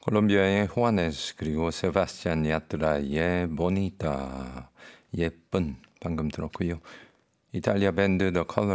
콜롬비아의 호아네스 그리고 세바스찬 야트라의 보니타 예쁜 방금 들었고요. 이탈리아 밴드 더